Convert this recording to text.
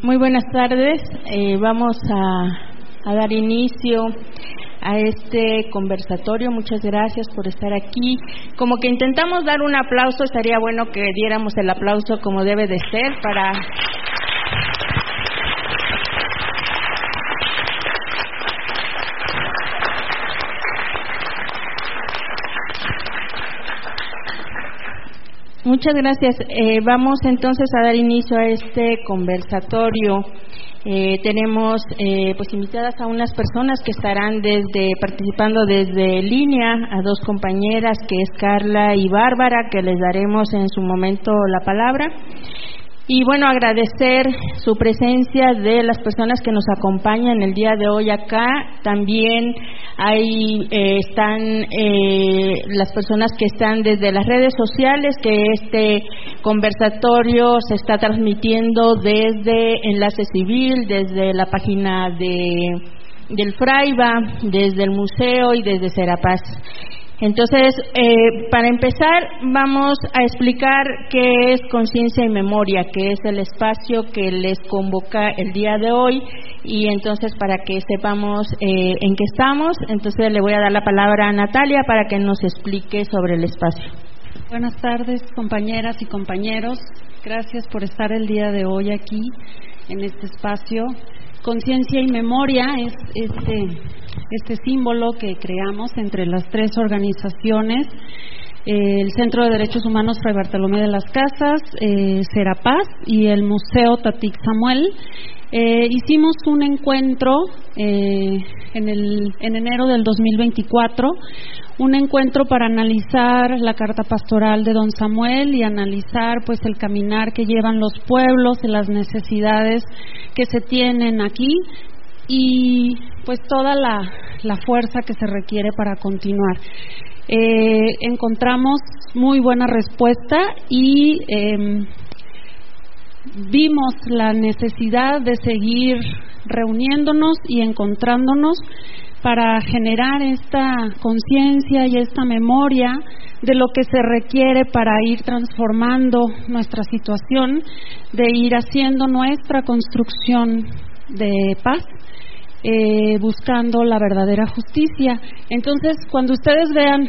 Muy buenas tardes. Vamos a dar inicio a este conversatorio. Muchas gracias por estar aquí. Como que intentamos dar un aplauso, estaría bueno que diéramos el aplauso como debe de ser para... Muchas gracias. Vamos entonces a dar inicio a este conversatorio. Tenemos pues invitadas a unas personas que estarán participando desde línea, a dos compañeras que es Carla y Bárbara, que les daremos en su momento la palabra. Y bueno, agradecer su presencia de las personas que nos acompañan el día de hoy acá. También están las personas que están desde las redes sociales, que este conversatorio se está transmitiendo desde Enlace Civil, desde la página del Fraiba, desde el museo y desde Serapaz. Entonces, para empezar, vamos a explicar qué es Conciencia y Memoria, que es el espacio que les convoca el día de hoy, y entonces para que sepamos en qué estamos, entonces le voy a dar la palabra a Natalia para que nos explique sobre el espacio. Buenas tardes, compañeras y compañeros. Gracias por estar el día de hoy aquí en este espacio. Conciencia y Memoria es este símbolo que creamos entre las tres organizaciones, el Centro de Derechos Humanos Fray Bartolomé de las Casas, Serapaz y el Museo Tatic Samuel. Hicimos un encuentro en enero del 2024, un encuentro para analizar la carta pastoral de don Samuel y analizar pues el caminar que llevan los pueblos, las necesidades que se tienen aquí y pues toda la fuerza que se requiere para continuar. Encontramos muy buena respuesta y vimos la necesidad de seguir reuniéndonos y encontrándonos para generar esta conciencia y esta memoria de lo que se requiere para ir transformando nuestra situación, de ir haciendo nuestra construcción de paz, buscando la verdadera justicia. Entonces, cuando ustedes vean